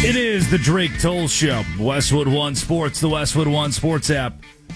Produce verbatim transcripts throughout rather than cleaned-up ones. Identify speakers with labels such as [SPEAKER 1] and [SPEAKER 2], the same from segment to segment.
[SPEAKER 1] It is the Drake Toll Show. Westwood One Sports, the Westwood One Sports app.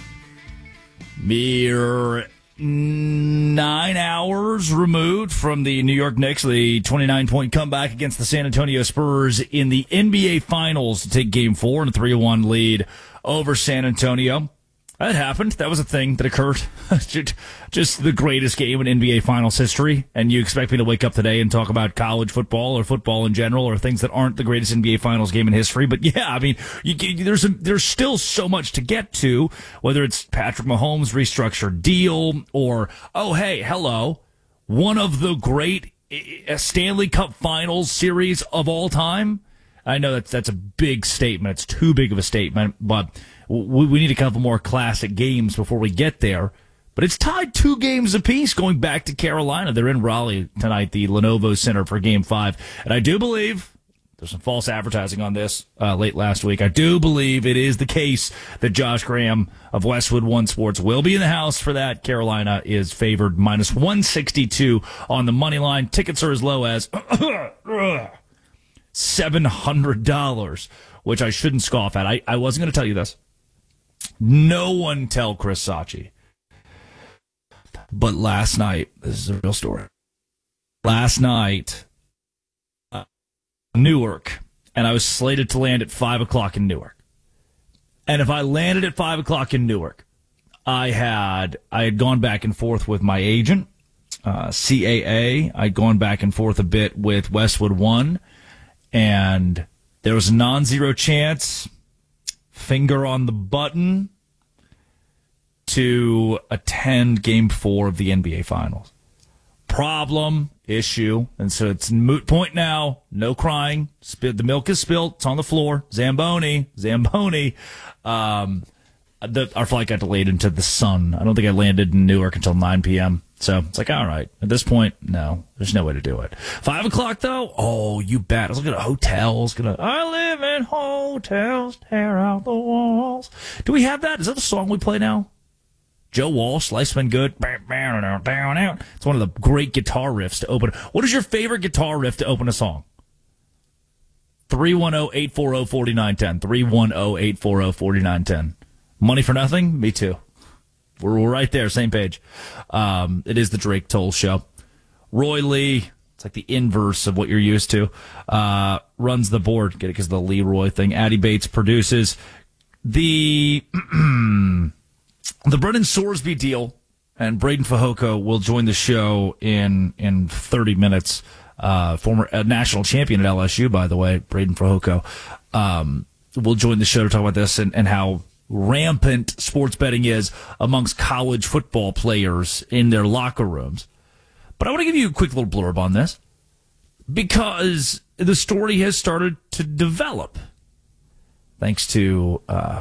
[SPEAKER 1] Mere nine hours removed from the New York Knicks, the twenty-nine point comeback against the San Antonio Spurs in the N B A Finals to take Game four in a three one lead over San Antonio. That happened. That was a thing that occurred. Just the greatest game in N B A Finals history. And you expect me to wake up today and talk about college football or football in general or things that aren't the greatest N B A Finals game in history. But yeah, I mean, you, you, there's a, there's still so much to get to, whether it's Patrick Mahomes' restructured deal or, oh, hey, hello, one of the great Stanley Cup Finals series of all time. I know that's, that's a big statement. It's too big of a statement, but we, we need a couple more classic games before we get there. But it's tied two games apiece going back to Carolina. They're in Raleigh tonight, the Lenovo Center for Game five. And I do believe, there's some false advertising on this uh, late last week, I do believe it is the case that Josh Graham of Westwood One Sports will be in the house for that. Carolina is favored minus one sixty-two on the money line. Tickets are as low as seven hundred dollars, which I shouldn't scoff at. I, I wasn't going to tell you this. No one tell Chris Sachi. But last night, this is a real story. Last night, uh, Newark, and I was slated to land at five o'clock in Newark. And if I landed at five o'clock in Newark, I had I had gone back and forth with my agent, uh, C A A. I'd gone back and forth a bit with Westwood One. And there was a non-zero chance, finger on the button, to attend Game four of the N B A Finals. Problem, issue, and so it's moot point now. No crying. The milk is spilt. It's on the floor. Zamboni, Zamboni. Um, the, our flight got delayed into the sun. I don't think I landed in Newark until nine p.m. So it's like, all right. At this point, no, there's no way to do it. Five o'clock, though? Oh, you bet. I was looking at hotels. Gonna, I live in hotels, tear out the walls. Do we have that? Is that the song we play now? Joe Walsh, Life's Been Good. It's one of the great guitar riffs to open. What is your favorite guitar riff to open a song? three one zero, eight four zero, four nine one zero. three one zero, eight four zero, four nine one zero. Money for nothing? Me too. We're, we're right there, same page. Um, it is the Drake Toll Show. Roy Lee, it's like the inverse of what you're used to, uh, runs the board. Get it because the Leroy thing. Addie Bates produces. The the Brennan Sorsby deal, and Braden Fajoko will join the show in in thirty minutes. Uh, former uh, national champion at L S U, by the way, Braden Fajoko, um, will join the show to talk about this and, and how rampant sports betting is amongst college football players in their locker rooms. But I want to give you a quick little blurb on this because the story has started to develop thanks to uh,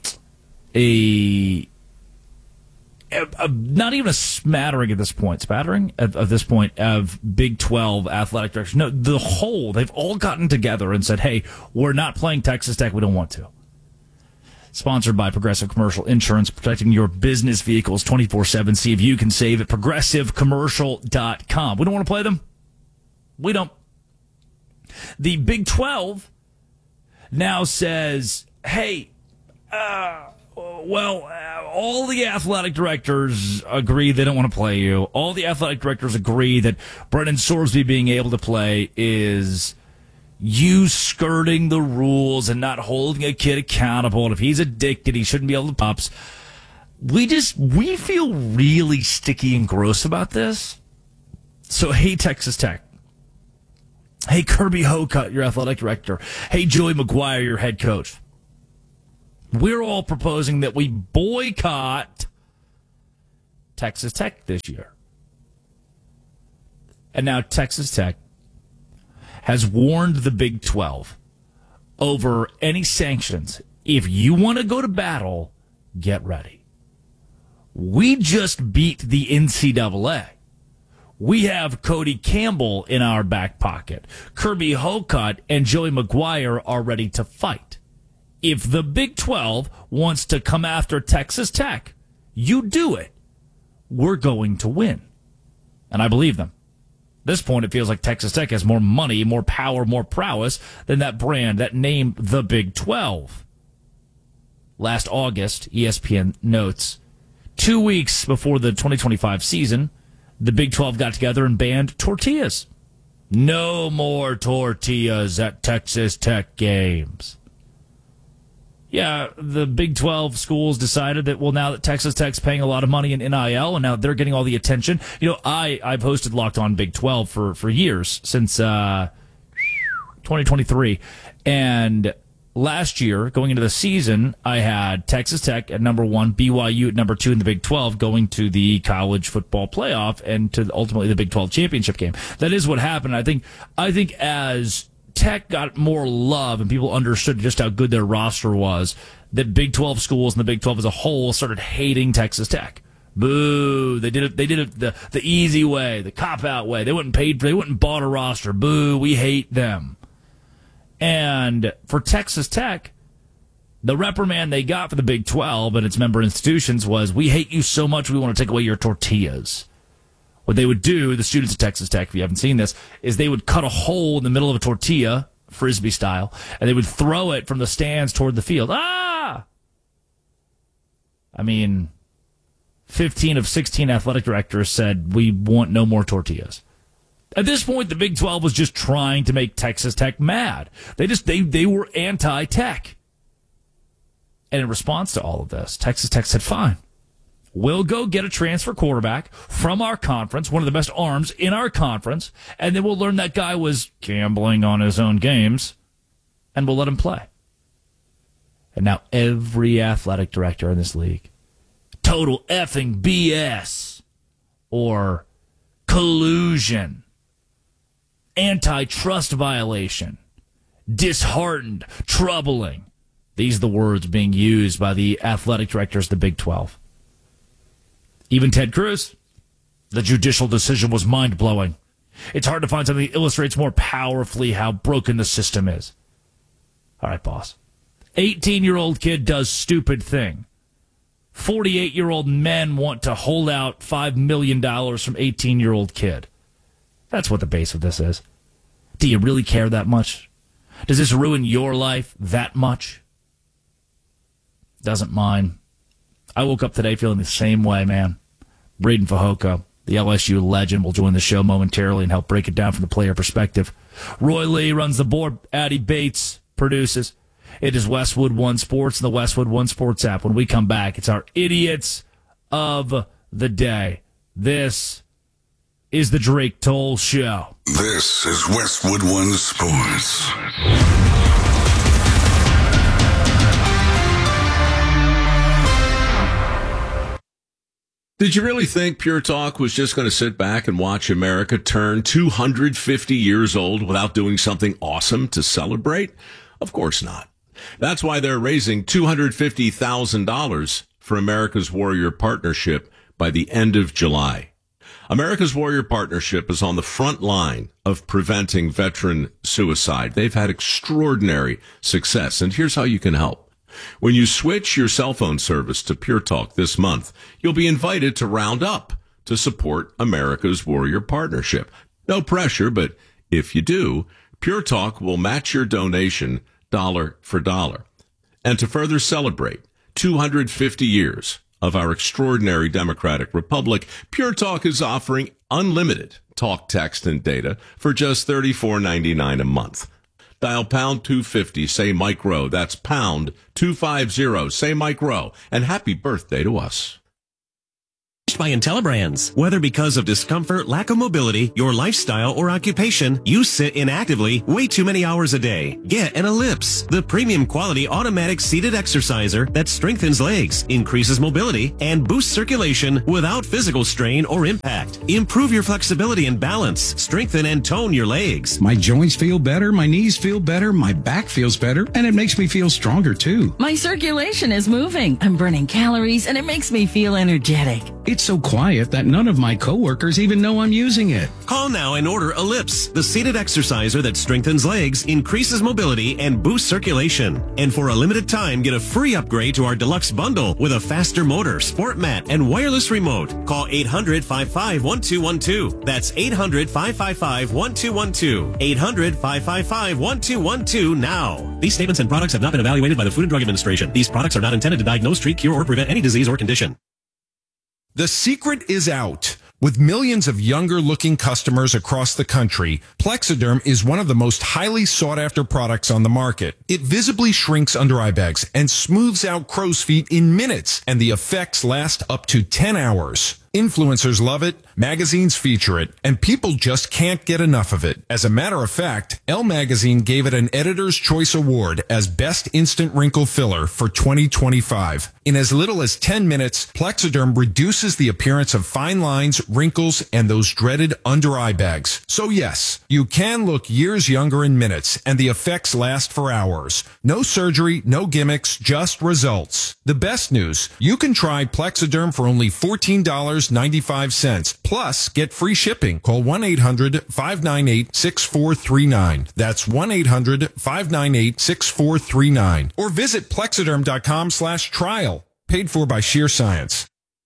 [SPEAKER 1] a, a, a not even a smattering at this point, spattering at, at this point of Big twelve athletic directors. No, the whole, they've all gotten together and said, hey, we're not playing Texas Tech. We don't want to. Sponsored by Progressive Commercial Insurance, protecting your business vehicles twenty-four seven. See if you can save at progressive commercial dot com. We don't want to play them. We don't. The Big twelve now says, hey, uh, well, uh, all the athletic directors agree they don't want to play you. All the athletic directors agree that Brennan Sorsby being able to play is you skirting the rules and not holding a kid accountable. And if he's addicted, he shouldn't be able to pops. We just, we feel really sticky and gross about this. So, hey, Texas Tech. Hey, Kirby Hocutt, your athletic director. Hey, Joey McGuire, your head coach. We're all proposing that we boycott Texas Tech this year. And now Texas Tech has warned the Big twelve over any sanctions. If you want to go to battle, get ready. We just beat the N C double A. We have Cody Campbell in our back pocket. Kirby Hocutt and Joey McGuire are ready to fight. If the Big twelve wants to come after Texas Tech, you do it. We're going to win. And I believe them. At this point, it feels like Texas Tech has more money, more power, more prowess than that brand, that name, the Big twelve. Last August, E S P N notes, two weeks before the twenty twenty-five season, the Big twelve got together and banned tortillas. No more tortillas at Texas Tech games. Yeah, the Big twelve schools decided that, well, now that Texas Tech's paying a lot of money in N I L and now they're getting all the attention. You know, I, I've hosted Locked On Big twelve for, for years, since uh, twenty twenty-three. And last year, going into the season, I had Texas Tech at number one, B Y U at number two in the Big twelve, going to the college football playoff and to ultimately the Big twelve championship game. That is what happened. I think, I think as Tech got more love and people understood just how good their roster was, that Big twelve schools and the Big twelve as a whole started hating Texas Tech. Boo! They did it. They did it the the easy way, the cop out way. They wouldn't paid. They wouldn't bought a roster. Boo! We hate them. And for Texas Tech, the reprimand they got for the Big twelve and its member institutions was, "We hate you so much, we want to take away your tortillas." What they would do, the students at Texas Tech, if you haven't seen this, is they would cut a hole in the middle of a tortilla, Frisbee style, and they would throw it from the stands toward the field. Ah! I mean, fifteen of sixteen athletic directors said, we want no more tortillas. At this point, the Big twelve was just trying to make Texas Tech mad. They just, they, they were anti-Tech. And in response to all of this, Texas Tech said, fine. We'll go get a transfer quarterback from our conference, one of the best arms in our conference, and then we'll learn that guy was gambling on his own games, and we'll let him play. And now every athletic director in this league, total effing B S, or collusion, antitrust violation, disheartened, troubling. These are the words being used by the athletic directors of the Big twelve. Even Ted Cruz, the judicial decision was mind-blowing. It's hard to find something that illustrates more powerfully how broken the system is. All right, boss. eighteen-year-old kid does stupid thing. forty-eight-year-old men want to hold out five million dollars from eighteen-year-old kid. That's what the base of this is. Do you really care that much? Does this ruin your life that much? Doesn't mine. I woke up today feeling the same way, man. Braden Fajoko, the L S U legend, will join the show momentarily and help break it down from the player perspective. Roy Lee runs the board. Addie Bates produces. It is Westwood One Sports and the Westwood One Sports app. When we come back, it's our Idiots of the Day. This is the Drake Toll Show.
[SPEAKER 2] This is Westwood One Sports.
[SPEAKER 3] Did you really think Pure Talk was just going to sit back and watch America turn two hundred fifty years old without doing something awesome to celebrate? Of course not. That's why they're raising two hundred fifty thousand dollars for America's Warrior Partnership by the end of July. America's Warrior Partnership is on the front line of preventing veteran suicide. They've had extraordinary success, and here's how you can help. When you switch your cell phone service to Pure Talk this month, you'll be invited to round up to support America's Warrior Partnership. No pressure, but if you do, Pure Talk will match your donation dollar for dollar. And to further celebrate two hundred fifty years of our extraordinary democratic republic, Pure Talk is offering unlimited talk, text, and data for just thirty-four ninety-nine a month. Dial pound two fifty, say Mike Rowe. That's pound two fifty, say Mike Rowe. And happy birthday to us.
[SPEAKER 4] By IntelliBrands. Whether because of discomfort, lack of mobility, your lifestyle, or occupation, you sit inactively way too many hours a day. Get an Ellipse, the premium quality automatic seated exerciser that strengthens legs, increases mobility, and boosts circulation without physical strain or impact. Improve your flexibility and balance, strengthen and tone your legs.
[SPEAKER 5] My joints feel better, my knees feel better, my back feels better, and it makes me feel stronger too.
[SPEAKER 6] My circulation is moving, I'm burning calories, and it makes me feel energetic.
[SPEAKER 5] It's It's so quiet that none of my coworkers even know I'm using it.
[SPEAKER 4] Call now and order Ellipse, the seated exerciser that strengthens legs, increases mobility, and boosts circulation. And for a limited time, get a free upgrade to our deluxe bundle with a faster motor, sport mat, and wireless remote. Call eight hundred, five five one, two one two. That's eight hundred, five five five, one two one two. eight hundred, five five five, one two one two now. These statements and products have not been evaluated by the Food and Drug Administration. These products are not intended to diagnose, treat, cure, or prevent any disease or condition.
[SPEAKER 6] The secret is out. With millions of younger-looking customers across the country, Plexiderm is one of the most highly sought-after products on the market. It visibly shrinks under-eye bags and smooths out crow's feet in minutes, and the effects last up to ten hours. Influencers love it, magazines feature it, and people just can't get enough of it. As a matter of fact, Elle Magazine gave it an Editor's Choice Award as Best Instant Wrinkle Filler for twenty twenty-five. In as little as ten minutes, Plexiderm reduces the appearance of fine lines, wrinkles, and those dreaded under-eye bags. So yes, you can look years younger in minutes, and the effects last for hours. No surgery, no gimmicks, just results. The best news, you can try Plexiderm for only fourteen dollars and ninety-five cents. Plus, get free shipping. Call one eight hundred, five nine eight, six four three nine. That's one eight hundred, five nine eight, six four three nine. Or visit plexiderm.com slash trial. Paid for by Sheer Science.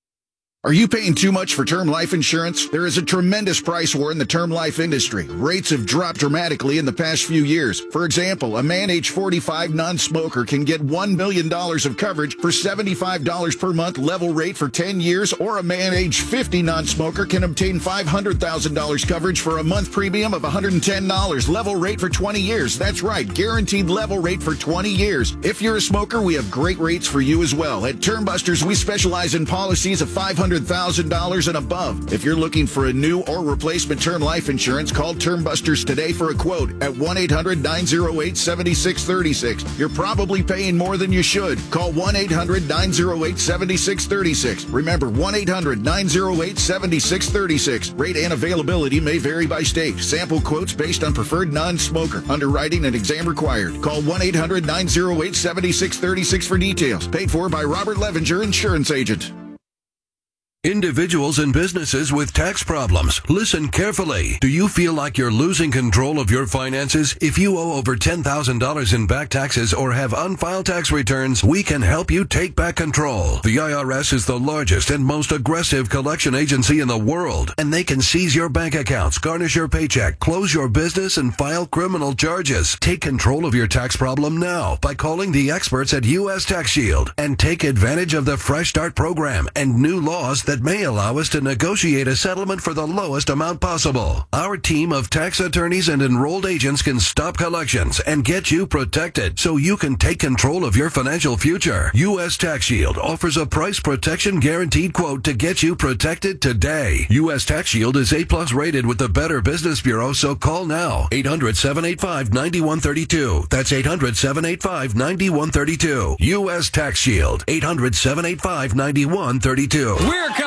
[SPEAKER 7] Are you paying too much for term life insurance? There is a tremendous price war in the term life industry. Rates have dropped dramatically in the past few years. For example, a man age forty-five non-smoker can get one million dollars of coverage for seventy-five dollars per month level rate for ten years, or a man age fifty non-smoker can obtain five hundred thousand dollars coverage for a month premium of one hundred ten dollars level rate for twenty years. That's right, guaranteed level rate for twenty years. If you're a smoker, we have great rates for you as well. At Term Busters, we specialize in policies of five hundred thousand dollars and above. If you're looking for a new or replacement term life insurance, call Term Busters today for a quote at one eight hundred, nine oh eight, seven six three six. You're probably paying more than you should. Call one eight hundred, nine oh eight, seven six three six. Remember, one eight hundred, nine oh eight, seven six three six. Rate and availability may vary by state. Sample quotes based on preferred non-smoker. Underwriting and exam required. Call one eight hundred, nine oh eight, seven six three six for details. Paid for by Robert Levinger, Insurance Agent.
[SPEAKER 2] Individuals and businesses with tax problems, listen carefully. Do you feel like you're losing control of your finances? If you owe over ten thousand dollars in back taxes or have unfiled tax returns, we can help you take back control. The I R S is the largest and most aggressive collection agency in the world, and they can seize your bank accounts, garnish your paycheck, close your business, and file criminal charges. Take control of your tax problem now by calling the experts at U S Tax Shield and take advantage of the Fresh Start program and new laws that that may allow us to negotiate a settlement for the lowest amount possible. Our team of tax attorneys and enrolled agents can stop collections and get you protected so you can take control of your financial future. U S Tax Shield offers a price protection guaranteed quote to get you protected today. U S Tax Shield is A plus rated with the Better Business Bureau, so call now. eight hundred, seven eight five, nine one three two. That's eight hundred, seven eight five, nine one three two. U S Tax Shield. eight hundred, seven eight five, nine one three two.
[SPEAKER 8] We're coming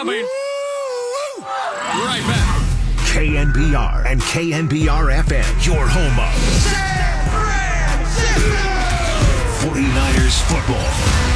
[SPEAKER 8] right back.
[SPEAKER 9] K N B R and K N B R F M, your home of
[SPEAKER 8] San Francisco
[SPEAKER 9] forty-niners football.